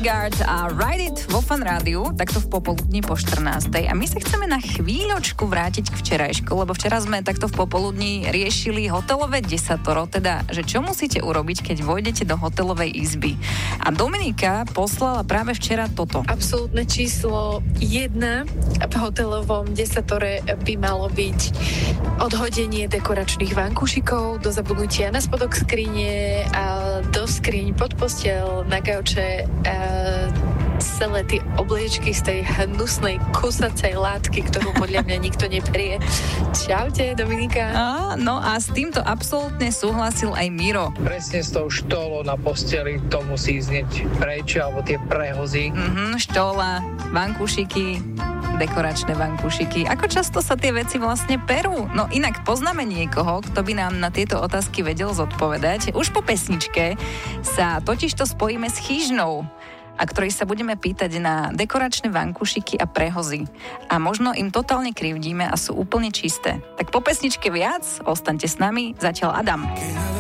Vanguard a Ride It vo Fan Rádiu, takto v popoludní po 14. A my sa chceme na chvíľočku vrátiť k včerajšku, lebo včera sme takto v popoludní riešili hotelové desatoro, teda, že čo musíte urobiť, keď vojdete do hotelovej izby. A Dominika poslala práve včera toto. Absolútne číslo 1 v hotelovom desatore by malo byť odhodenie dekoračných vankúšikov do zabudnutia na spodok skrine a do skriň pod posteľ, na gauče, celé tie obliečky z tej hnusnej kusacej látky, ktorú podľa mňa nikto neperie. Čaute, Dominika. No a s týmto absolútne súhlasil aj Miro. Presne s tou štolou na posteli, to musí znieť preč, alebo tie prehozy. Štola, vankúšiky, dekoračné vankúšiky. Ako často sa tie veci vlastne perú? No inak poznáme niekoho, kto by nám na tieto otázky vedel zodpovedať. Už po pesničke sa totižto spojíme s Chyžnou, a ktorej sa budeme pýtať na dekoračné vankúšiky a prehozy. A možno im totálne krivdíme a sú úplne čisté. Tak po pesničke viac, ostaňte s nami, zatiaľ Adam.